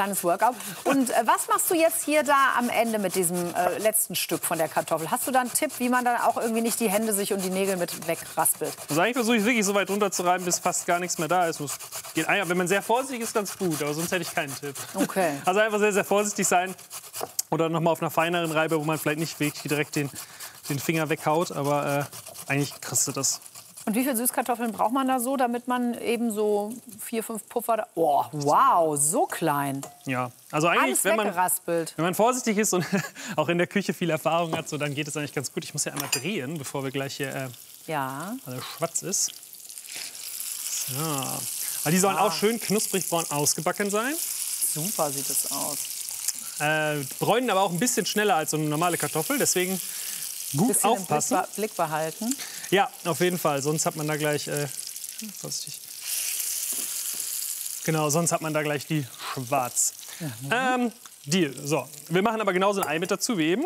Kleines Workout. Und was machst du jetzt hier da am Ende mit diesem letzten Stück von der Kartoffel? Hast du da einen Tipp, wie man dann auch irgendwie nicht die Hände sich und die Nägel mit wegraspelt? Also eigentlich versuche ich wirklich so weit runterzureiben, bis fast gar nichts mehr da ist. Geht, wenn man sehr vorsichtig ist, ganz gut, aber sonst hätte ich keinen Tipp. Okay. Also einfach sehr, sehr vorsichtig sein oder noch mal auf einer feineren Reibe, wo man vielleicht nicht wirklich direkt den Finger weghaut, aber eigentlich kriegst du das. Und wie viele Süßkartoffeln braucht man da so, damit man eben so 4, 5 Puffer da... Oh, wow, so klein. Ja, also eigentlich, wenn man vorsichtig ist und auch in der Küche viel Erfahrung hat, so, dann geht es eigentlich ganz gut. Ich muss ja einmal drehen, bevor wir gleich hier alles schwarz ist. So. Aber die sollen auch schön knusprig braun ausgebacken sein. Super sieht es aus. Bräunen aber auch ein bisschen schneller als so eine normale Kartoffel, deswegen gut aufpassen. Im Blick behalten. Ja, auf jeden Fall. Sonst hat man da gleich vorsichtig. Genau, sonst hat man da gleich die schwarz. Deal. So, wir machen aber genauso ein Ei mit dazu wie eben.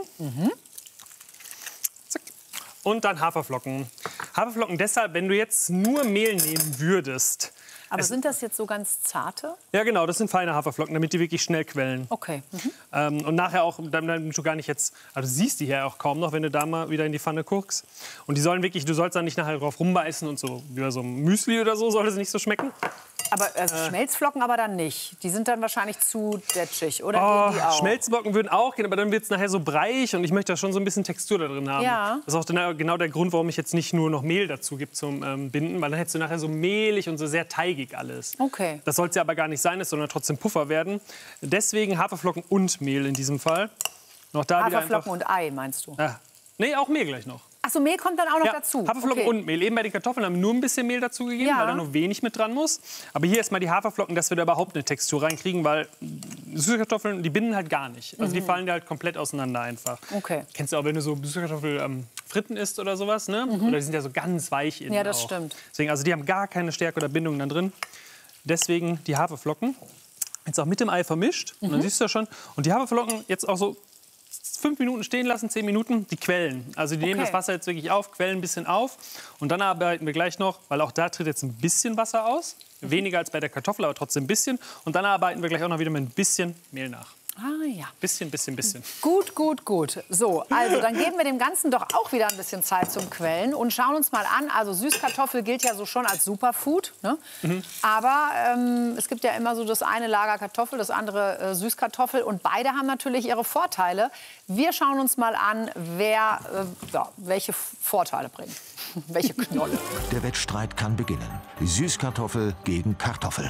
Zack. Und dann Haferflocken. Haferflocken deshalb, wenn du jetzt nur Mehl nehmen würdest. Aber sind das jetzt so ganz zarte? Ja, genau, das sind feine Haferflocken, damit die wirklich schnell quellen. Okay. Und nachher auch, damit du gar nicht jetzt, also du siehst die hier auch kaum noch, wenn du da mal wieder in die Pfanne guckst. Und die sollen wirklich, du sollst dann nicht nachher drauf rumbeißen und so, wie bei so einem Müsli oder so, soll das nicht so schmecken. Aber Schmelzflocken aber dann nicht. Die sind dann wahrscheinlich zu detschig, oder? Gehen die auch? Schmelzflocken würden auch gehen, aber dann wird es nachher so breiig und ich möchte da schon so ein bisschen Textur da drin haben. Ja. Das ist auch genau der Grund, warum ich jetzt nicht nur noch Mehl dazu gebe zum Binden, weil dann hättest du nachher so mehlig und so sehr teigig alles. Okay. Das soll es ja aber gar nicht sein, es soll dann trotzdem Puffer werden. Deswegen Haferflocken und Mehl in diesem Fall. Noch da Haferflocken und Ei, meinst du? Nee, auch Mehl gleich noch. Ach so, Mehl kommt dann auch noch dazu? Haferflocken und Mehl. Eben bei den Kartoffeln haben wir nur ein bisschen Mehl dazu gegeben, weil da nur wenig mit dran muss. Aber hier erstmal die Haferflocken, dass wir da überhaupt eine Textur reinkriegen, weil Süßkartoffeln, die binden halt gar nicht. Also die fallen da halt komplett auseinander einfach. Okay. Kennst du auch, wenn du so Süßkartoffel fritten isst oder sowas, ne? Oder die sind ja so ganz weich innen. Ja, das stimmt. Deswegen, also die haben gar keine Stärke oder Bindung dann drin. Deswegen die Haferflocken. Jetzt auch mit dem Ei vermischt. Und dann siehst du das schon. Und die Haferflocken jetzt auch so 5 Minuten stehen lassen, 10 Minuten, die quellen. Also die nehmen das Wasser jetzt wirklich auf, quellen ein bisschen auf. Und dann arbeiten wir gleich noch, weil auch da tritt jetzt ein bisschen Wasser aus. Weniger als bei der Kartoffel, aber trotzdem ein bisschen. Und dann arbeiten wir gleich auch noch wieder mit ein bisschen Mehl nach. Ah ja. Bisschen. Gut, gut, gut. So, also dann geben wir dem Ganzen doch auch wieder ein bisschen Zeit zum Quellen und schauen uns mal an. Also Süßkartoffel gilt ja so schon als Superfood, ne? Aber es gibt ja immer so das eine Lager Kartoffel, das andere Süßkartoffel und beide haben natürlich ihre Vorteile. Wir schauen uns mal an, wer welche Vorteile bringt, welche Knolle. Der Wettstreit kann beginnen. Süßkartoffel gegen Kartoffel.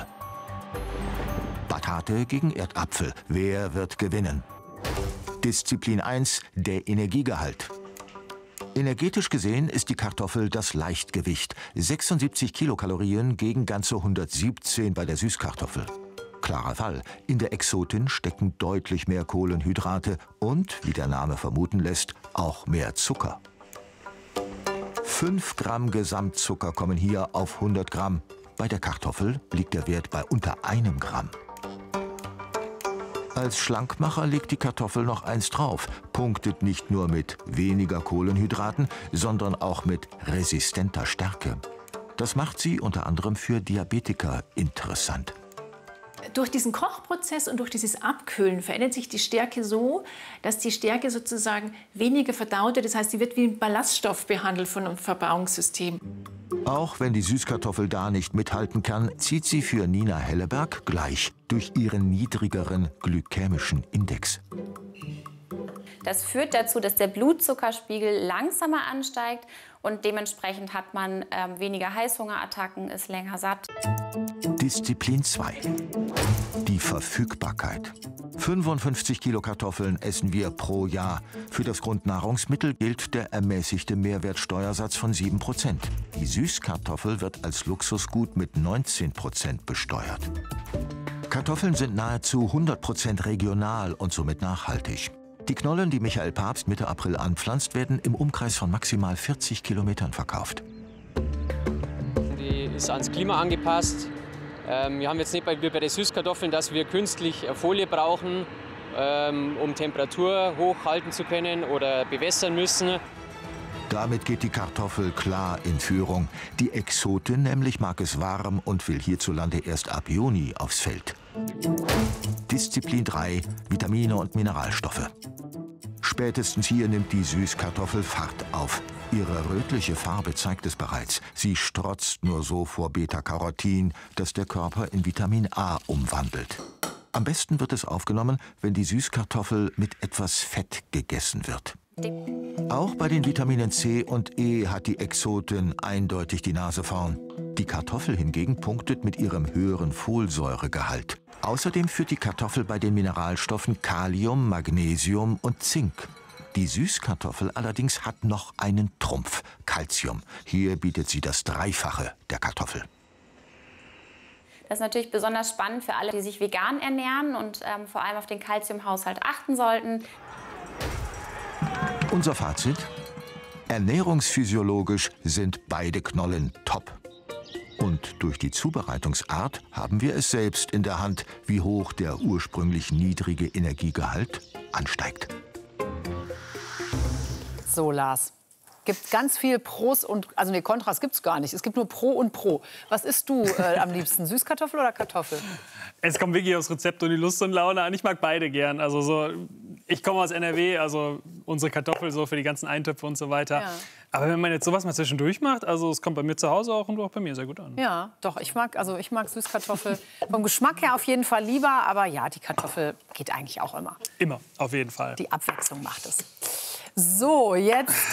Patate gegen Erdapfel. Wer wird gewinnen? Disziplin 1, der Energiegehalt. Energetisch gesehen ist die Kartoffel das Leichtgewicht. 76 Kilokalorien gegen ganze 117 bei der Süßkartoffel. Klarer Fall. In der Exotin stecken deutlich mehr Kohlenhydrate und, wie der Name vermuten lässt, auch mehr Zucker. 5 Gramm Gesamtzucker kommen hier auf 100 Gramm. Bei der Kartoffel liegt der Wert bei unter 1 Gramm. Als Schlankmacher legt die Kartoffel noch eins drauf, punktet nicht nur mit weniger Kohlenhydraten, sondern auch mit resistenter Stärke. Das macht sie unter anderem für Diabetiker interessant. Durch diesen Kochprozess und durch dieses Abkühlen verändert sich die Stärke so, dass die Stärke sozusagen weniger verdaut wird. Das heißt, sie wird wie ein Ballaststoff behandelt von einem Verdauungssystem. Auch wenn die Süßkartoffel da nicht mithalten kann, zieht sie für Nina Helleberg gleich durch ihren niedrigeren glykämischen Index. Das führt dazu, dass der Blutzuckerspiegel langsamer ansteigt und dementsprechend hat man weniger Heißhungerattacken, ist länger satt. Disziplin 2. Die Verfügbarkeit. 55 Kilo Kartoffeln essen wir pro Jahr. Für das Grundnahrungsmittel gilt der ermäßigte Mehrwertsteuersatz von 7%. Die Süßkartoffel wird als Luxusgut mit 19% besteuert. Kartoffeln sind nahezu 100% regional und somit nachhaltig. Die Knollen, die Michael Pabst Mitte April anpflanzt, werden im Umkreis von maximal 40 Kilometern verkauft. Die ist ans Klima angepasst. Wir haben jetzt nicht wie bei den Süßkartoffeln, dass wir künstlich Folie brauchen, um Temperatur hochhalten zu können oder bewässern müssen. Damit geht die Kartoffel klar in Führung. Die Exotin nämlich mag es warm und will hierzulande erst ab Juni aufs Feld. Disziplin 3, Vitamine und Mineralstoffe. Spätestens hier nimmt die Süßkartoffel Fahrt auf. Ihre rötliche Farbe zeigt es bereits. Sie strotzt nur so vor Beta-Carotin, das der Körper in Vitamin A umwandelt. Am besten wird es aufgenommen, wenn die Süßkartoffel mit etwas Fett gegessen wird. Auch bei den Vitaminen C und E hat die Exotin eindeutig die Nase vorn. Die Kartoffel hingegen punktet mit ihrem höheren Folsäuregehalt. Außerdem führt die Kartoffel bei den Mineralstoffen Kalium, Magnesium und Zink. Die Süßkartoffel allerdings hat noch einen Trumpf, Calcium. Hier bietet sie das Dreifache der Kartoffel. Das ist natürlich besonders spannend für alle, die sich vegan ernähren und vor allem auf den Calciumhaushalt achten sollten. Unser Fazit? Ernährungsphysiologisch sind beide Knollen top. Und durch die Zubereitungsart haben wir es selbst in der Hand, wie hoch der ursprünglich niedrige Energiegehalt ansteigt. So, Lars. Gibt ganz viel Pros und, also nee, Kontras gibt es gar nicht. Es gibt nur Pro und Pro. Was isst du am liebsten, Süßkartoffel oder Kartoffel? Es kommt wirklich aufs Rezept und die Lust und Laune an. Ich mag beide gern. Also so, ich komme aus NRW, also unsere Kartoffel so für die ganzen Eintöpfe und so weiter. Ja. Aber wenn man jetzt sowas mal zwischendurch macht, also es kommt bei mir zu Hause auch und auch bei mir sehr gut an. Ja, doch, ich mag Süßkartoffel vom Geschmack her auf jeden Fall lieber, aber ja, die Kartoffel geht eigentlich auch immer. Immer, auf jeden Fall. Die Abwechslung macht es. So, jetzt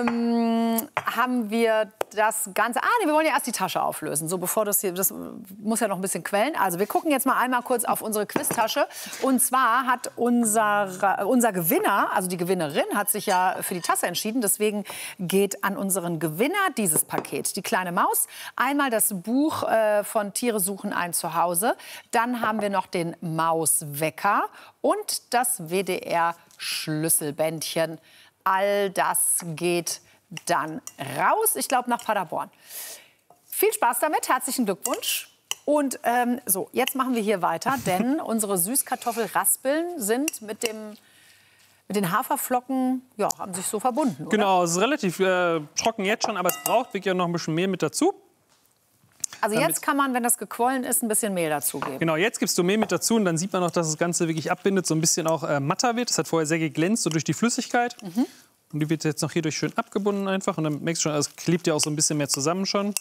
haben wir das Ganze. Nee, wir wollen ja erst die Tasche auflösen. So, bevor das hier, das muss ja noch ein bisschen quellen. Also, wir gucken jetzt mal einmal kurz auf unsere Quiztasche. Und zwar hat unser Gewinner, also die Gewinnerin, hat sich ja für die Tasse entschieden. Deswegen geht an unseren Gewinner dieses Paket. Die kleine Maus, einmal das Buch von Tiere suchen ein Zuhause. Dann haben wir noch den Mauswecker und das WDR-Schlüsselbändchen. All das geht dann raus, ich glaube, nach Paderborn. Viel Spaß damit, herzlichen Glückwunsch. Und so, jetzt machen wir hier weiter, denn unsere Süßkartoffelraspeln sind mit den Haferflocken, ja, haben sich so verbunden, oder? Genau, es ist relativ trocken jetzt schon, aber es braucht wirklich noch ein bisschen Mehl mit dazu. Also jetzt kann man, wenn das gequollen ist, ein bisschen Mehl dazugeben. Genau, jetzt gibst du Mehl mit dazu und dann sieht man auch, dass das Ganze wirklich abbindet, so ein bisschen auch matter wird. Das hat vorher sehr geglänzt, so durch die Flüssigkeit. Und die wird jetzt noch hierdurch schön abgebunden einfach. Und dann merkst du schon, es klebt ja auch so ein bisschen mehr zusammen schon.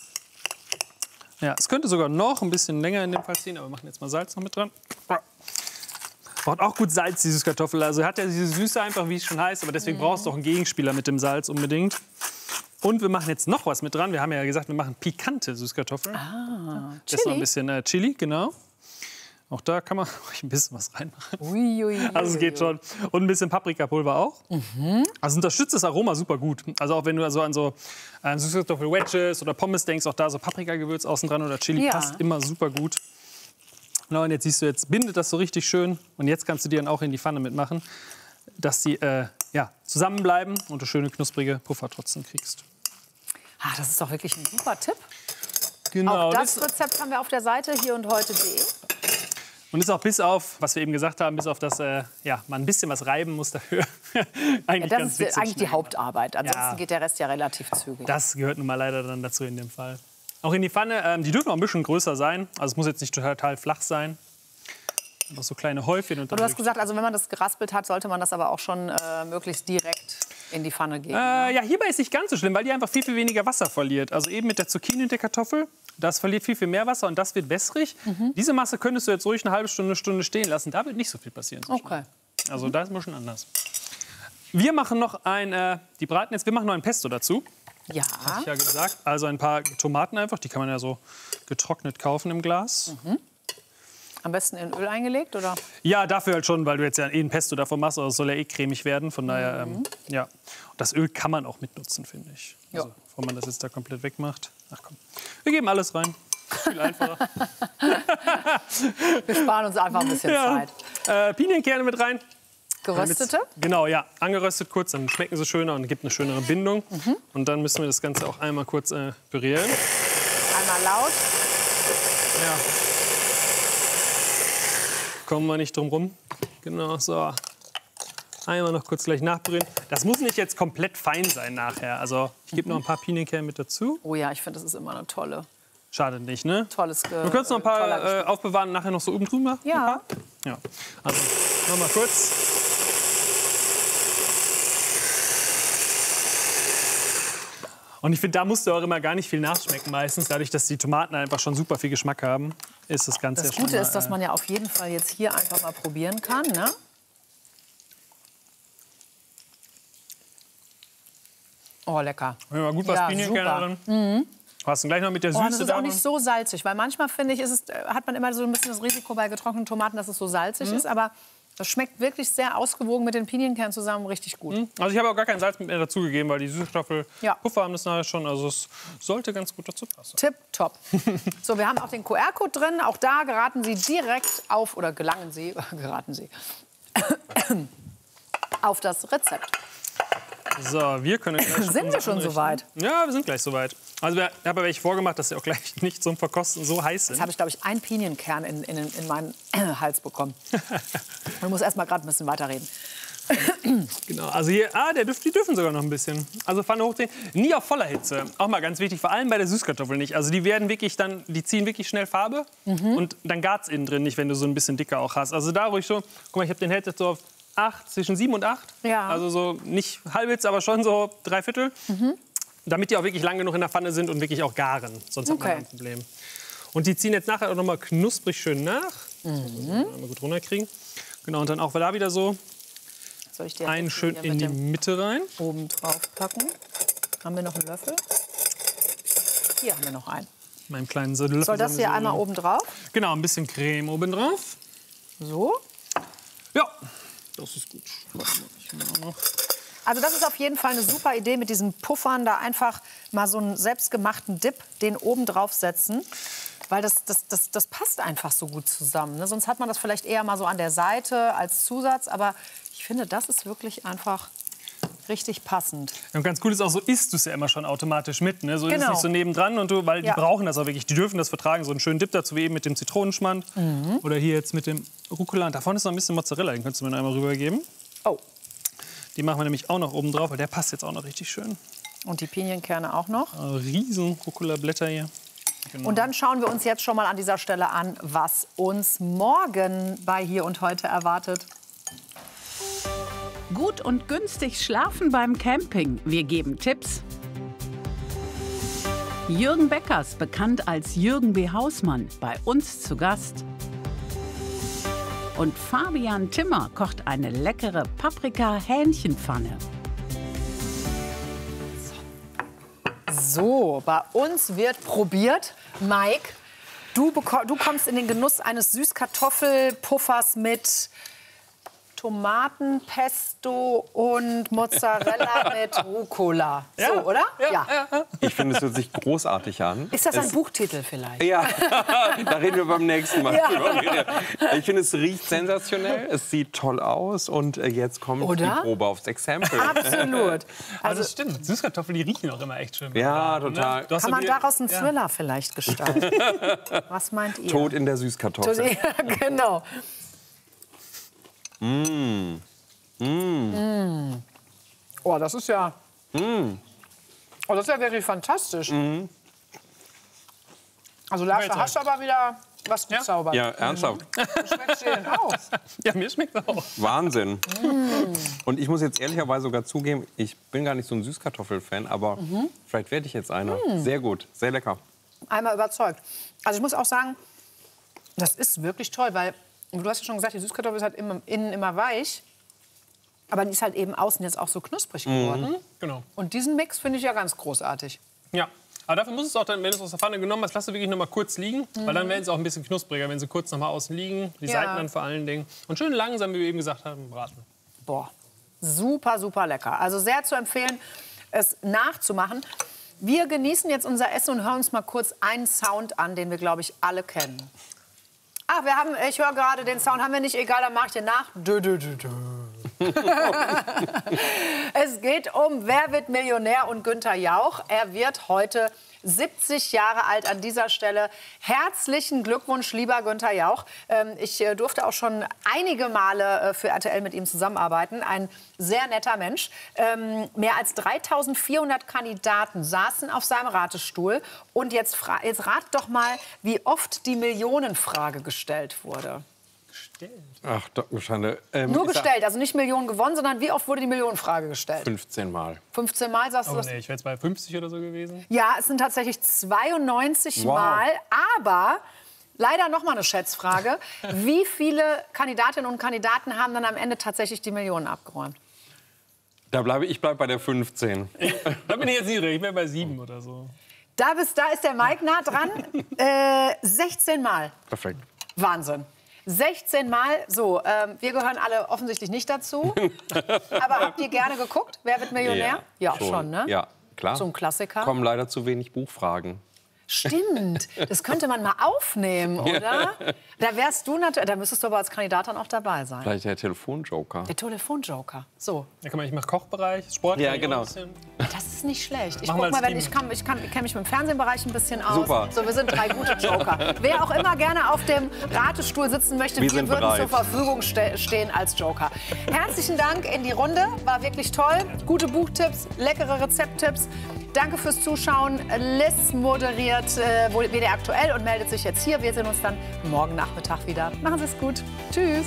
Ja, es könnte sogar noch ein bisschen länger in dem Fall ziehen, aber wir machen jetzt mal Salz noch mit dran. Braucht auch gut Salz, die Süßkartoffel. Also hat ja diese Süße einfach, wie es schon heißt, aber deswegen brauchst du auch einen Gegenspieler mit dem Salz unbedingt. Und wir machen jetzt noch was mit dran. Wir haben ja gesagt, wir machen pikante Süßkartoffeln. Das ist noch ein bisschen Chili, genau. Auch da kann man ein bisschen was reinmachen. Also es geht schon. Und ein bisschen Paprikapulver auch. Also unterstützt das Aroma super gut. Also auch wenn du also an so Süßkartoffel-Wedges oder Pommes denkst, auch da so Paprikagewürz außen dran oder Chili passt immer super gut. Genau, und jetzt siehst du, jetzt bindet das so richtig schön. Und jetzt kannst du die dann auch in die Pfanne mitmachen, dass die zusammenbleiben und du schöne knusprige Puffer trotzdem kriegst. Das ist doch wirklich ein super Tipp. Genau. Auch das Rezept haben wir auf der Seite hierundheute.de. Und ist auch bis auf, was wir eben gesagt haben, bis auf das, man ein bisschen was reiben muss dafür. Eigentlich das ist eigentlich die Hauptarbeit. Ansonsten geht der Rest ja relativ zügig. Das gehört nun mal leider dann dazu in dem Fall. Auch in die Pfanne, die dürfen auch ein bisschen größer sein. Also es muss jetzt nicht total flach sein. Einfach so kleine Häufchen. Und du hast gesagt, also wenn man das geraspelt hat, sollte man das aber auch schon möglichst direkt in die Pfanne geben. Ja, hierbei ist nicht ganz so schlimm, weil die einfach viel, viel weniger Wasser verliert. Also eben mit der Zucchini und der Kartoffel, das verliert viel, viel mehr Wasser und das wird wässrig. Diese Masse könntest du jetzt ruhig eine halbe Stunde, Stunde stehen lassen. Da wird nicht so viel passieren. So okay. Also da ist ein bisschen anders. Wir machen noch wir machen noch ein Pesto dazu. Ja. Hatte ich ja gesagt. Also ein paar Tomaten einfach, die kann man ja so getrocknet kaufen im Glas. Am besten in Öl eingelegt, oder? Ja, dafür halt schon, weil du jetzt ja ein Pesto davon machst, aber es soll ja eh cremig werden. Von daher, ja. Und das Öl kann man auch mitnutzen, finde ich. Also, bevor man das jetzt da komplett wegmacht. Ach komm, wir geben alles rein. Viel einfacher. Wir sparen uns einfach ein bisschen Zeit. Pinienkerne mit rein. Geröstete? Genau, ja. Angeröstet kurz, dann schmecken sie schöner und gibt eine schönere Bindung. Und dann müssen wir das Ganze auch einmal kurz pürieren. Einmal laut. Ja. Kommen wir nicht drum rum. Genau, so. Einmal noch kurz gleich nachpürieren. Das muss nicht jetzt komplett fein sein nachher. Also ich gebe noch ein paar Pinienkerne mit dazu. Oh ja, ich finde, das ist immer eine tolle Schadet nicht, ne? Tolles Wir können noch ein paar aufbewahren und nachher noch so oben drüber. Ja. Ja. Also, noch mal kurz. Und ich finde, da musst du auch immer gar nicht viel nachschmecken meistens. Dadurch, dass die Tomaten einfach schon super viel Geschmack haben, ist das Ganze Das ja schon Gute mal, ist, dass man ja auf jeden Fall jetzt hier einfach mal probieren kann. Ne? Oh, lecker. Ja, gut was Ja, Pinienkerne drin. Hast du gleich noch mit der Süße Oh, das ist da auch nicht so salzig, weil manchmal, finde ich, hat man immer so ein bisschen das Risiko bei getrockneten Tomaten, dass es so salzig ist. Aber das schmeckt wirklich sehr ausgewogen mit den Pinienkernen zusammen richtig gut. Also ich habe auch gar kein Salz mehr dazugegeben, weil die Süßkartoffelpuffer haben das nachher schon. Also es sollte ganz gut dazu passen. Tipptopp. So, wir haben auch den QR-Code drin. Auch da geraten Sie direkt auf, oder geraten Sie auf das Rezept. So, wir können gleich Sind wir schon soweit? Ja, wir sind gleich soweit. Also ich habe aber welche vorgemacht, dass sie auch gleich nicht zum Verkosten so heiß sind. Jetzt habe ich, glaube ich, einen Pinienkern in meinen Hals bekommen. Man muss erst mal gerade ein bisschen weiterreden. Genau, also hier, die dürfen sogar noch ein bisschen. Also Pfanne hochdrehen, nie auf voller Hitze. Auch mal ganz wichtig, vor allem bei der Süßkartoffel nicht. Also die werden wirklich dann, die ziehen wirklich schnell Farbe und dann gart's innen drin nicht, wenn du so ein bisschen dicker auch hast. Also da, wo ich so, guck mal, ich habe den Hälfte so auf 8, zwischen 7 und 8. Ja. Also so nicht halbwegs, aber schon so 3/4. Damit die auch wirklich lang genug in der Pfanne sind und wirklich auch garen. Sonst hat man ein Problem. Und die ziehen jetzt nachher auch noch mal knusprig schön nach. Mal gut runterkriegen. Genau, und dann auch da wieder so Soll ich dir einen schön in die Mitte rein. oben drauf packen? Haben wir noch einen Löffel? Hier haben wir noch einen. Meinem kleinen Löffel. Soll das hier einmal oben drauf? Genau, ein bisschen Creme oben drauf. So. Ja, das ist gut. Also das ist auf jeden Fall eine super Idee mit diesen Puffern, da einfach mal so einen selbstgemachten Dip, den oben drauf setzen. Weil das passt einfach so gut zusammen. Ne? Sonst hat man das vielleicht eher mal so an der Seite als Zusatz. Aber ich finde, das ist wirklich einfach richtig passend. Ja, und ganz cool ist auch, so isst du es ja immer schon automatisch mit. Ne? So ist es Genau. nicht so nebendran. Weil die brauchen das auch wirklich. Die dürfen das vertragen. So einen schönen Dip dazu, wie eben mit dem Zitronenschmand. Oder hier jetzt mit dem Rucola. Und da vorne ist noch ein bisschen Mozzarella. Den könntest du mir noch einmal rübergeben. Oh. Die machen wir nämlich auch noch oben drauf, weil der passt jetzt auch noch richtig schön. Und die Pinienkerne auch noch. Riesen Rucola-Blätter hier. Genau. Und dann schauen wir uns jetzt schon mal an dieser Stelle an, was uns morgen bei Hier und Heute erwartet. Gut und günstig schlafen beim Camping. Wir geben Tipps. Jürgen Beckers, bekannt als Jürgen B. Hausmann, bei uns zu Gast. Und Fabian Timmer kocht eine leckere Paprika-Hähnchenpfanne. So, bei uns wird probiert. Mike, du kommst in den Genuss eines Süßkartoffelpuffers mit Tomatenpesto und Mozzarella mit Rucola. So, oder? Ja. Ich finde, es hört sich großartig an. Ist das ein Buchtitel vielleicht? Ja, da reden wir beim nächsten Mal Ja. drüber. Ich finde, es riecht sensationell, es sieht toll aus und jetzt kommt die Probe aufs Exempel. Absolut. Also das stimmt. Süßkartoffeln, die riechen auch immer echt schön. Ja, total. Du hast Kann so man daraus einen Thriller vielleicht gestalten? Was meint ihr? Tod in der Süßkartoffel. Ja, genau. Oh, das ist ja... Oh, das ist ja wirklich fantastisch. Also Lars, da hast du aber wieder was gezaubert. Ja, ernsthaft. Schmeckt dir denn auch? Ja, mir schmeckt es auch. Wahnsinn. Und ich muss jetzt ehrlicherweise sogar zugeben, ich bin gar nicht so ein Süßkartoffel-Fan, aber vielleicht werde ich jetzt einer. Sehr gut, sehr lecker. Einmal überzeugt. Also ich muss auch sagen, das ist wirklich toll, weil du hast ja schon gesagt, die Süßkartoffel ist halt innen immer weich. Aber die ist halt eben außen jetzt auch so knusprig geworden. Genau. Und diesen Mix finde ich ja ganz großartig. Ja. Aber dafür muss es auch dann, wenn du es aus der Pfanne genommen hast, lass du wirklich noch mal kurz liegen. Weil dann werden sie auch ein bisschen knuspriger, wenn sie kurz noch mal außen liegen. Die Seiten dann vor allen Dingen. Und schön langsam, wie wir eben gesagt haben, braten. Boah, super, super lecker. Also sehr zu empfehlen, es nachzumachen. Wir genießen jetzt unser Essen und hören uns mal kurz einen Sound an, den wir, glaube ich, alle kennen. Ah, ich höre gerade den Sound, haben wir nicht, egal, dann mache ich den nach. Dö, dö, dö, dö. Es geht um Wer wird Millionär und Günther Jauch. Er wird heute 70 Jahre alt an dieser Stelle. Herzlichen Glückwunsch, lieber Günther Jauch. Ich durfte auch schon einige Male für RTL mit ihm zusammenarbeiten. Ein sehr netter Mensch. Mehr als 3.400 Kandidaten saßen auf seinem Ratestuhl. Und jetzt rat doch mal, wie oft die Millionenfrage gestellt wurde. Ach, Schande. Nur gestellt, also nicht Millionen gewonnen, sondern wie oft wurde die Millionenfrage gestellt? 15 Mal. 15 Mal, sagst du das? Nee, ich wäre jetzt bei 50 oder so gewesen. Ja, es sind tatsächlich 92 Mal, aber leider noch mal eine Schätzfrage. Wie viele Kandidatinnen und Kandidaten haben dann am Ende tatsächlich die Millionen abgeräumt? Ich bleib bei der 15. Da bin ich jetzt niedrig, ich wäre bei 7 oder so. Da ist der Mike nah dran. 16 Mal. Perfekt. Wahnsinn. 16 Mal. So, wir gehören alle offensichtlich nicht dazu. Aber habt ihr gerne geguckt? Wer wird Millionär? Ja, schon, ne? Ja, klar. So ein Klassiker. Kommen leider zu wenig Buchfragen. Stimmt, das könnte man mal aufnehmen, oder? Da wärst du natürlich, da müsstest du aber als Kandidat dann auch dabei sein. Vielleicht der Telefonjoker. Der Telefonjoker. So. Ja, guck mal, ich mache Kochbereich, Sport. Ja, genau. Das ist nicht schlecht. Ich Machen guck wir mal, als wenn ich kenne mich mit dem Fernsehbereich ein bisschen aus. Super. So, wir sind 3 gute Joker. Wer auch immer gerne auf dem Ratestuhl sitzen möchte, wir würden bereit. zur Verfügung stehen als Joker. Herzlichen Dank in die Runde, war wirklich toll. Gute Buchtipps, leckere Rezepttipps. Danke fürs Zuschauen. Liz moderiert WDR aktuell und meldet sich jetzt hier. Wir sehen uns dann morgen Nachmittag wieder. Machen Sie es gut. Tschüss.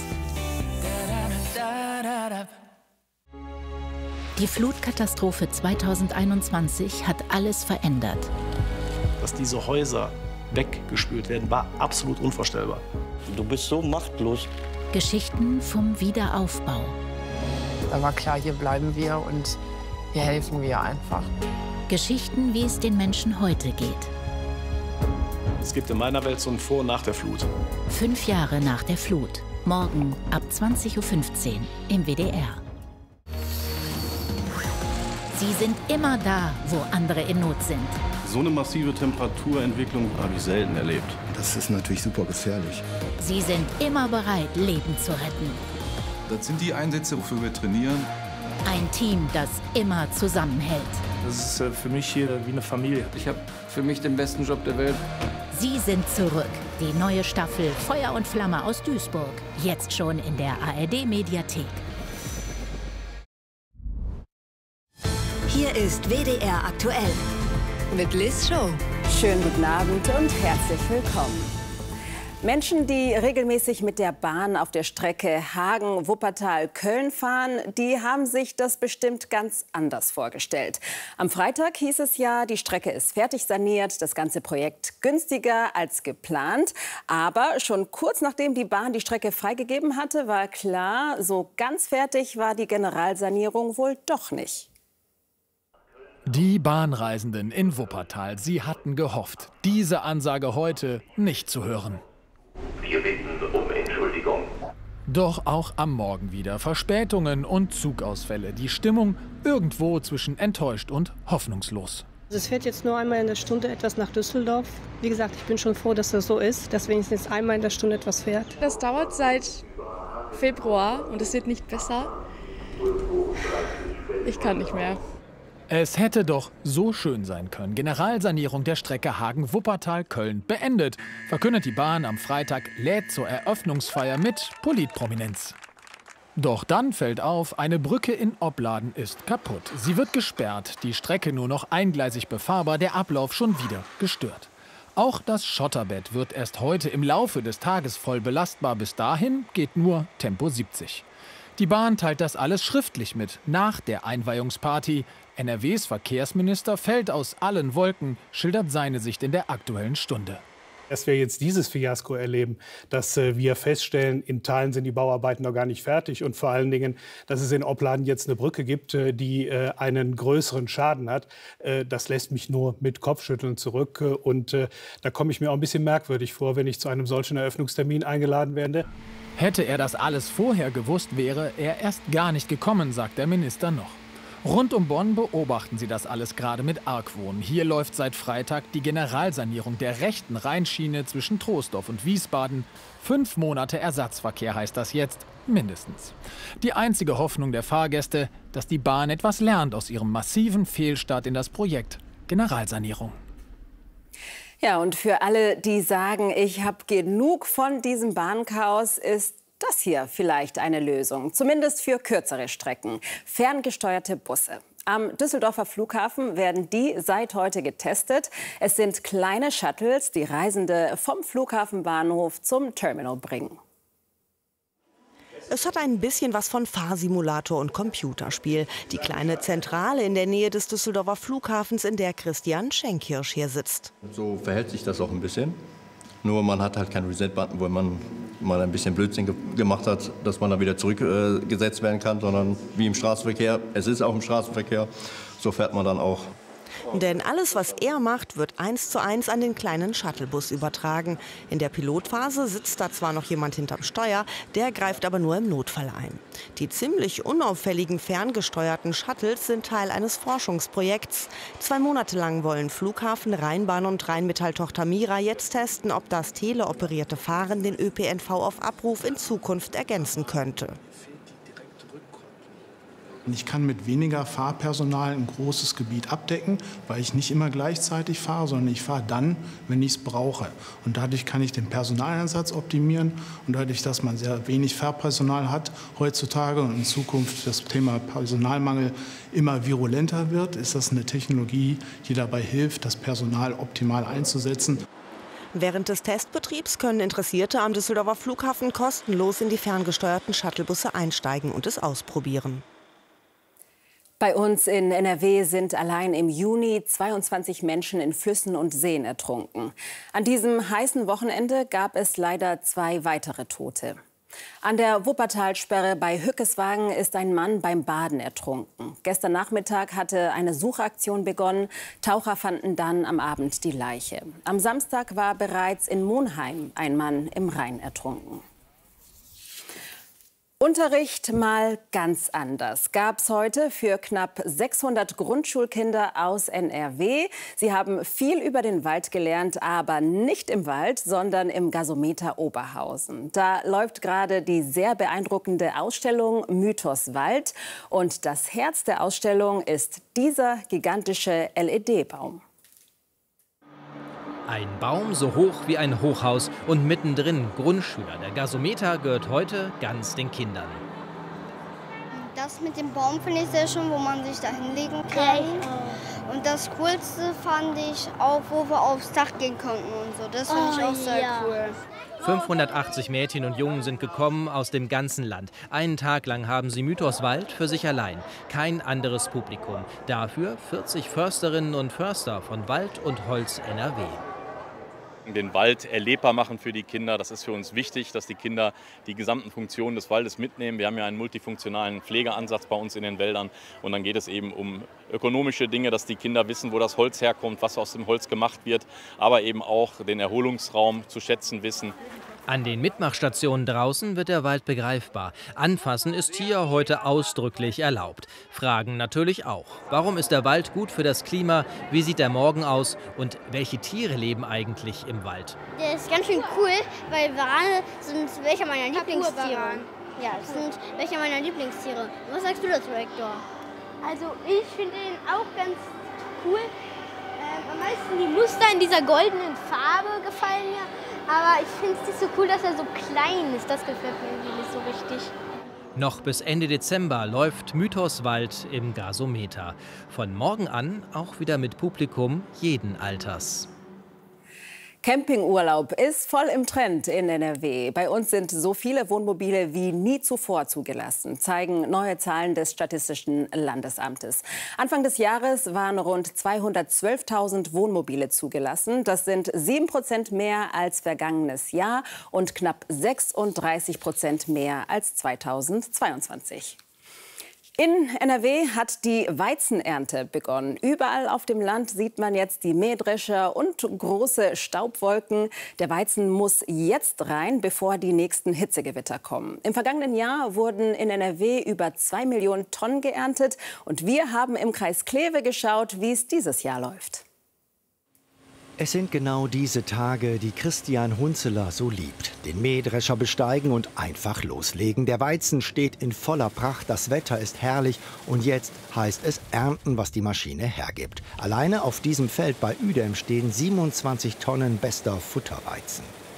Die Flutkatastrophe 2021 hat alles verändert. Dass diese Häuser weggespült werden, war absolut unvorstellbar. Du bist so machtlos. Geschichten vom Wiederaufbau. Da war klar, hier bleiben wir und hier helfen wir einfach. Geschichten, wie es den Menschen heute geht. Es gibt in meiner Welt so ein Vor- und Nach der Flut. 5 Jahre nach der Flut. Morgen ab 20:15 Uhr im WDR. Sie sind immer da, wo andere in Not sind. So eine massive Temperaturentwicklung habe ich selten erlebt. Das ist natürlich super gefährlich. Sie sind immer bereit, Leben zu retten. Das sind die Einsätze, wofür wir trainieren. Ein Team, das immer zusammenhält. Das ist für mich hier wie eine Familie. Ich habe für mich den besten Job der Welt. Sie sind zurück. Die neue Staffel Feuer und Flamme aus Duisburg. Jetzt schon in der ARD-Mediathek. Hier ist WDR aktuell. Mit Liz Show. Schönen guten Abend und herzlich willkommen. Menschen, die regelmäßig mit der Bahn auf der Strecke Hagen-Wuppertal-Köln fahren, die haben sich das bestimmt ganz anders vorgestellt. Am Freitag hieß es ja, die Strecke ist fertig saniert, das ganze Projekt günstiger als geplant. Aber schon kurz nachdem die Bahn die Strecke freigegeben hatte, war klar, so ganz fertig war die Generalsanierung wohl doch nicht. Die Bahnreisenden in Wuppertal, sie hatten gehofft, diese Ansage heute nicht zu hören. Wir bitten um Entschuldigung. Doch auch am Morgen wieder Verspätungen und Zugausfälle. Die Stimmung irgendwo zwischen enttäuscht und hoffnungslos. Es fährt jetzt nur einmal in der Stunde etwas nach Düsseldorf. Wie gesagt, ich bin schon froh, dass das so ist, dass wenigstens einmal in der Stunde etwas fährt. Das dauert seit Februar und es wird nicht besser. Ich kann nicht mehr. Es hätte doch so schön sein können. Generalsanierung der Strecke Hagen-Wuppertal-Köln beendet, verkündet die Bahn am Freitag, lädt zur Eröffnungsfeier mit Politprominenz. Doch dann fällt auf, eine Brücke in Opladen ist kaputt. Sie wird gesperrt, die Strecke nur noch eingleisig befahrbar, der Ablauf schon wieder gestört. Auch das Schotterbett wird erst heute im Laufe des Tages voll belastbar. Bis dahin geht nur Tempo 70. Die Bahn teilt das alles schriftlich mit, nach der Einweihungsparty. NRWs Verkehrsminister fällt aus allen Wolken, schildert seine Sicht in der Aktuellen Stunde. Dass wir jetzt dieses Fiasko erleben, dass wir feststellen, in Teilen sind die Bauarbeiten noch gar nicht fertig und vor allen Dingen, dass es in Opladen jetzt eine Brücke gibt, die einen größeren Schaden hat, das lässt mich nur mit Kopfschütteln zurück. Und da komme ich mir auch ein bisschen merkwürdig vor, wenn ich zu einem solchen Eröffnungstermin eingeladen werde. Hätte er das alles vorher gewusst, wäre er erst gar nicht gekommen, sagt der Minister noch. Rund um Bonn beobachten sie das alles gerade mit Argwohn. Hier läuft seit Freitag die Generalsanierung der rechten Rheinschiene zwischen Troisdorf und Wiesbaden. 5 Monate Ersatzverkehr heißt das jetzt, mindestens. Die einzige Hoffnung der Fahrgäste, dass die Bahn etwas lernt aus ihrem massiven Fehlstart in das Projekt Generalsanierung. Ja, und für alle, die sagen, ich habe genug von diesem Bahnchaos, ist das hier vielleicht eine Lösung, zumindest für kürzere Strecken. Ferngesteuerte Busse. Am Düsseldorfer Flughafen werden die seit heute getestet. Es sind kleine Shuttles, die Reisende vom Flughafenbahnhof zum Terminal bringen. Es hat ein bisschen was von Fahrsimulator und Computerspiel. Die kleine Zentrale in der Nähe des Düsseldorfer Flughafens, in der Christian Schenkhirsch hier sitzt. So verhält sich das auch ein bisschen. Nur man hat halt keinen Reset-Button, wo man mal ein bisschen Blödsinn gemacht hat, dass man dann wieder zurückgesetzt werden kann, sondern wie im Straßenverkehr, es ist auch im Straßenverkehr, so fährt man dann auch. Denn alles, was er macht, wird 1:1 an den kleinen Shuttlebus übertragen. In der Pilotphase sitzt da zwar noch jemand hinterm Steuer, der greift aber nur im Notfall ein. Die ziemlich unauffälligen ferngesteuerten Shuttles sind Teil eines Forschungsprojekts. 2 Monate lang wollen Flughafen, Rheinbahn und Rheinmetall-Tochter Mira jetzt testen, ob das teleoperierte Fahren den ÖPNV auf Abruf in Zukunft ergänzen könnte. Ich kann mit weniger Fahrpersonal ein großes Gebiet abdecken, weil ich nicht immer gleichzeitig fahre, sondern ich fahre dann, wenn ich es brauche. Und dadurch kann ich den Personaleinsatz optimieren. Und dadurch, dass man sehr wenig Fahrpersonal hat heutzutage und in Zukunft das Thema Personalmangel immer virulenter wird, ist das eine Technologie, die dabei hilft, das Personal optimal einzusetzen. Während des Testbetriebs können Interessierte am Düsseldorfer Flughafen kostenlos in die ferngesteuerten Shuttlebusse einsteigen und es ausprobieren. Bei uns in NRW sind allein im Juni 22 Menschen in Flüssen und Seen ertrunken. An diesem heißen Wochenende gab es leider 2 weitere Tote. An der Wuppertalsperre bei Hückeswagen ist ein Mann beim Baden ertrunken. Gestern Nachmittag hatte eine Suchaktion begonnen. Taucher fanden dann am Abend die Leiche. Am Samstag war bereits in Monheim ein Mann im Rhein ertrunken. Unterricht mal ganz anders gab's heute für knapp 600 Grundschulkinder aus NRW. Sie haben viel über den Wald gelernt, aber nicht im Wald, sondern im Gasometer Oberhausen. Da läuft gerade die sehr beeindruckende Ausstellung Mythos Wald. Und das Herz der Ausstellung ist dieser gigantische LED-Baum. Ein Baum so hoch wie ein Hochhaus und mittendrin Grundschüler. Der Gasometer gehört heute ganz den Kindern. Das mit dem Baum finde ich sehr schön, wo man sich da hinlegen kann. Und das Coolste fand ich auch, wo wir aufs Dach gehen konnten und so. Das finde ich auch sehr cool. 580 Mädchen und Jungen sind gekommen aus dem ganzen Land. Einen Tag lang haben sie Mythos Wald für sich allein. Kein anderes Publikum. Dafür 40 Försterinnen und Förster von Wald und Holz NRW. Den Wald erlebbar machen für die Kinder. Das ist für uns wichtig, dass die Kinder die gesamten Funktionen des Waldes mitnehmen. Wir haben ja einen multifunktionalen Pflegeansatz bei uns in den Wäldern. Und dann geht es eben um ökonomische Dinge, dass die Kinder wissen, wo das Holz herkommt, was aus dem Holz gemacht wird. Aber eben auch den Erholungsraum zu schätzen wissen. An den Mitmachstationen draußen wird der Wald begreifbar. Anfassen ist hier heute ausdrücklich erlaubt. Fragen natürlich auch. Warum ist der Wald gut für das Klima? Wie sieht der Morgen aus? Und welche Tiere leben eigentlich im Wald? Der ist ganz schön cool, weil Warane sind welche meiner Lieblingstiere. Ja, das sind welche meiner Lieblingstiere. Was sagst du dazu, Hector? Also ich finde ihn auch ganz cool. Am meisten die Muster in dieser goldenen Farbe gefallen mir. Aber ich finde es nicht so cool, dass er so klein ist. Das gefällt mir irgendwie nicht so richtig. Noch bis Ende Dezember läuft Mythos Wald im Gasometer. Von morgen an auch wieder mit Publikum jeden Alters. Campingurlaub ist voll im Trend in NRW. Bei uns sind so viele Wohnmobile wie nie zuvor zugelassen, zeigen neue Zahlen des Statistischen Landesamtes. Anfang des Jahres waren rund 212.000 Wohnmobile zugelassen. Das sind 7% mehr als vergangenes Jahr und knapp 36% mehr als 2022. In NRW hat die Weizenernte begonnen. Überall auf dem Land sieht man jetzt die Mähdrescher und große Staubwolken. Der Weizen muss jetzt rein, bevor die nächsten Hitzegewitter kommen. Im vergangenen Jahr wurden in NRW über 2 Millionen Tonnen geerntet. Und wir haben im Kreis Kleve geschaut, wie es dieses Jahr läuft. Es sind genau diese Tage, die Christian Hunzeler so liebt. Den Mähdrescher besteigen und einfach loslegen. Der Weizen steht in voller Pracht, das Wetter ist herrlich und jetzt heißt es ernten, was die Maschine hergibt. Alleine auf diesem Feld bei Uedem stehen 27 Tonnen bester Futterweizen.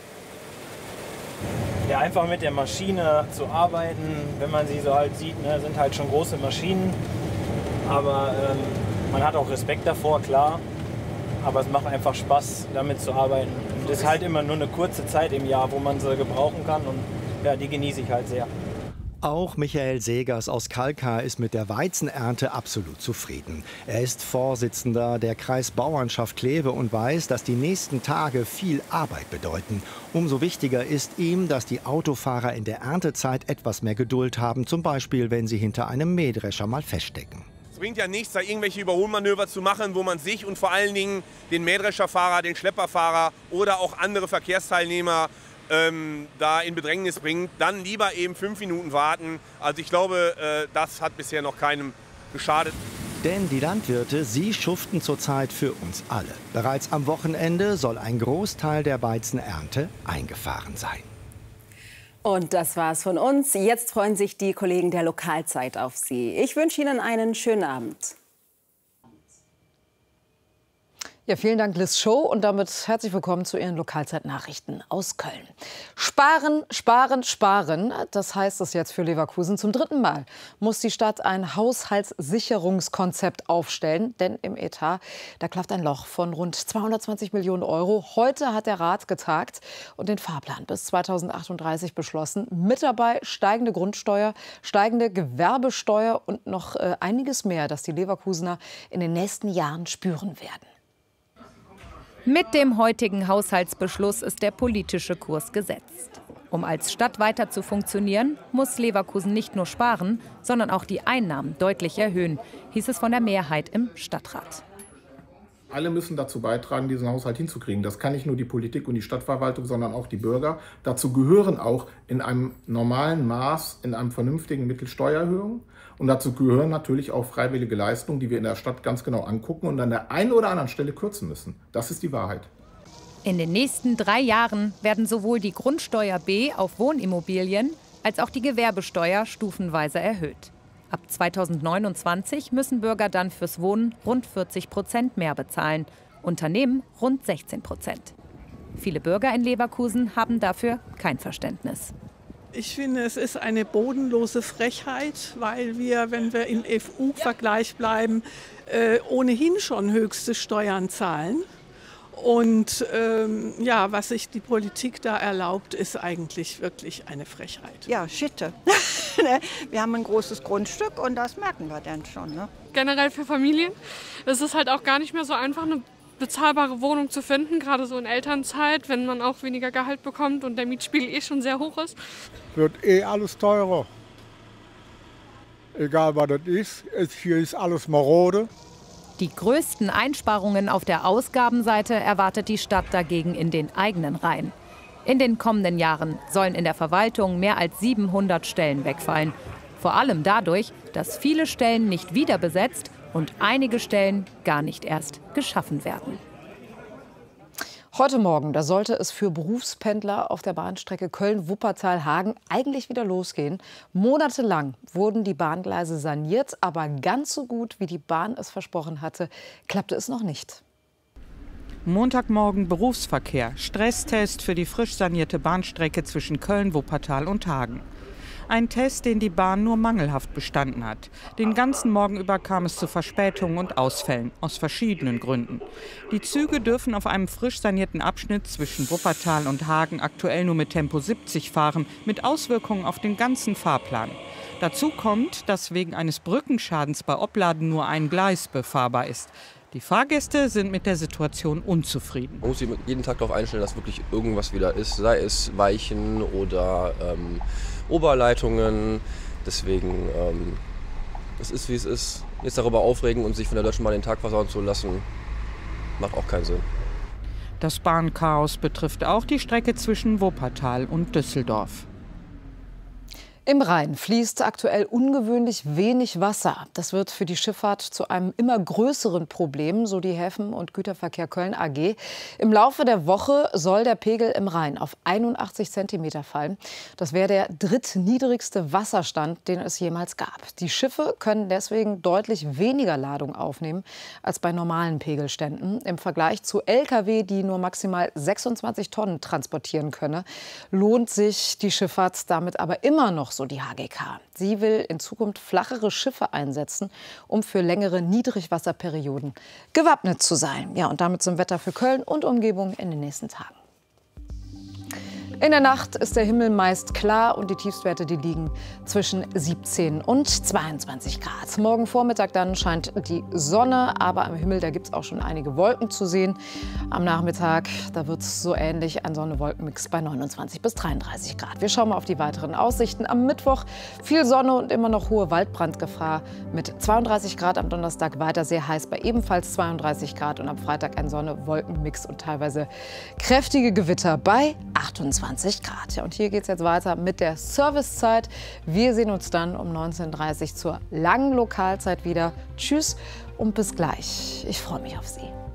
Ja, einfach mit der Maschine zu arbeiten, wenn man sie so halt sieht, ne, sind halt schon große Maschinen. Aber man hat auch Respekt davor, klar. Aber es macht einfach Spaß, damit zu arbeiten. Und es ist halt immer nur eine kurze Zeit im Jahr, wo man sie gebrauchen kann. Und ja, die genieße ich halt sehr. Auch Michael Segers aus Kalkar ist mit der Weizenernte absolut zufrieden. Er ist Vorsitzender der Kreisbauernschaft Kleve und weiß, dass die nächsten Tage viel Arbeit bedeuten. Umso wichtiger ist ihm, dass die Autofahrer in der Erntezeit etwas mehr Geduld haben, zum Beispiel, wenn sie hinter einem Mähdrescher mal feststecken. Es bringt ja nichts, da irgendwelche Überholmanöver zu machen, wo man sich und vor allen Dingen den Mähdrescherfahrer, den Schlepperfahrer oder auch andere Verkehrsteilnehmer da in Bedrängnis bringt. Dann lieber eben 5 Minuten warten. Also ich glaube, das hat bisher noch keinem geschadet. Denn die Landwirte, sie schuften zurzeit für uns alle. Bereits am Wochenende soll ein Großteil der Weizenernte eingefahren sein. Und das war's von uns. Jetzt freuen sich die Kollegen der Lokalzeit auf Sie. Ich wünsche Ihnen einen schönen Abend. Ja, vielen Dank, Liz Show. Und damit herzlich willkommen zu Ihren Lokalzeit-Nachrichten aus Köln. Sparen, sparen, sparen. Das heißt es jetzt für Leverkusen. Zum 3. Mal muss die Stadt ein Haushaltssicherungskonzept aufstellen. Denn im Etat, da klafft ein Loch von rund 220 Millionen Euro. Heute hat der Rat getagt und den Fahrplan bis 2038 beschlossen. Mit dabei steigende Grundsteuer, steigende Gewerbesteuer und noch einiges mehr, das die Leverkusener in den nächsten Jahren spüren werden. Mit dem heutigen Haushaltsbeschluss ist der politische Kurs gesetzt. Um als Stadt weiter zu funktionieren, muss Leverkusen nicht nur sparen, sondern auch die Einnahmen deutlich erhöhen, hieß es von der Mehrheit im Stadtrat. Alle müssen dazu beitragen, diesen Haushalt hinzukriegen. Das kann nicht nur die Politik und die Stadtverwaltung, sondern auch die Bürger. Dazu gehören auch in einem normalen Maß, in einem vernünftigen Mittel Steuererhöhungen. Und dazu gehören natürlich auch freiwillige Leistungen, die wir in der Stadt ganz genau angucken und an der einen oder anderen Stelle kürzen müssen. Das ist die Wahrheit. In den nächsten 3 Jahren werden sowohl die Grundsteuer B auf Wohnimmobilien als auch die Gewerbesteuer stufenweise erhöht. Ab 2029 müssen Bürger dann fürs Wohnen rund 40% mehr bezahlen, Unternehmen rund 16%. Viele Bürger in Leverkusen haben dafür kein Verständnis. Ich finde, es ist eine bodenlose Frechheit, weil wir, wenn wir im EU-Vergleich bleiben, ohnehin schon höchste Steuern zahlen. Und ja, was sich die Politik da erlaubt, ist eigentlich wirklich eine Frechheit. Ja, Schitte. Wir haben ein großes Grundstück und das merken wir dann schon. Ne? Generell für Familien ist es halt auch gar nicht mehr so einfach, eine bezahlbare Wohnung zu finden, gerade so in Elternzeit, wenn man auch weniger Gehalt bekommt und der Mietspiegel eh schon sehr hoch ist. Wird eh alles teurer. Egal was das ist, hier ist alles marode. Die größten Einsparungen auf der Ausgabenseite erwartet die Stadt dagegen in den eigenen Reihen. In den kommenden Jahren sollen in der Verwaltung mehr als 700 Stellen wegfallen. Vor allem dadurch, dass viele Stellen nicht wieder besetzt und einige Stellen gar nicht erst geschaffen werden. Heute Morgen, da sollte es für Berufspendler auf der Bahnstrecke Köln-Wuppertal-Hagen eigentlich wieder losgehen. Monatelang wurden die Bahngleise saniert, aber ganz so gut, wie die Bahn es versprochen hatte, klappte es noch nicht. Montagmorgen Berufsverkehr, Stresstest für die frisch sanierte Bahnstrecke zwischen Köln, Wuppertal und Hagen. Ein Test, den die Bahn nur mangelhaft bestanden hat. Den ganzen Morgen über kam es zu Verspätungen und Ausfällen, aus verschiedenen Gründen. Die Züge dürfen auf einem frisch sanierten Abschnitt zwischen Wuppertal und Hagen aktuell nur mit Tempo 70 fahren, mit Auswirkungen auf den ganzen Fahrplan. Dazu kommt, dass wegen eines Brückenschadens bei Opladen nur ein Gleis befahrbar ist. Die Fahrgäste sind mit der Situation unzufrieden. Man muss sich jeden Tag darauf einstellen, dass wirklich irgendwas wieder ist, sei es Weichen oder Oberleitungen. Deswegen Es ist, wie es ist. Jetzt darüber aufregen und sich von der Deutschen Bahn den Tag versauen zu lassen, macht auch keinen Sinn. Das Bahnchaos betrifft auch die Strecke zwischen Wuppertal und Düsseldorf. Im Rhein fließt aktuell ungewöhnlich wenig Wasser. Das wird für die Schifffahrt zu einem immer größeren Problem, so die Häfen- und Güterverkehr Köln AG. Im Laufe der Woche soll der Pegel im Rhein auf 81 cm fallen. Das wäre der drittniedrigste Wasserstand, den es jemals gab. Die Schiffe können deswegen deutlich weniger Ladung aufnehmen als bei normalen Pegelständen. Im Vergleich zu Lkw, die nur maximal 26 Tonnen transportieren könne, lohnt sich die Schifffahrt damit aber immer noch, so die HGK. Sie will in Zukunft flachere Schiffe einsetzen, um für längere Niedrigwasserperioden gewappnet zu sein. Ja, und damit zum Wetter für Köln und Umgebung in den nächsten Tagen. In der Nacht ist der Himmel meist klar und die Tiefstwerte, die liegen zwischen 17 und 22 Grad. Morgen Vormittag dann scheint die Sonne, aber am Himmel, da gibt es auch schon einige Wolken zu sehen. Am Nachmittag, da wird es so ähnlich, ein Sonne-Wolken-Mix bei 29 bis 33 Grad. Wir schauen mal auf die weiteren Aussichten. Am Mittwoch viel Sonne und immer noch hohe Waldbrandgefahr mit 32 Grad. Am Donnerstag weiter sehr heiß bei ebenfalls 32 Grad und am Freitag ein Sonne-Wolken-Mix und teilweise kräftige Gewitter bei 28 Grad. Ja, und hier geht es jetzt weiter mit der Servicezeit. Wir sehen uns dann um 19:30 Uhr zur langen Lokalzeit wieder. Tschüss und bis gleich. Ich freue mich auf Sie.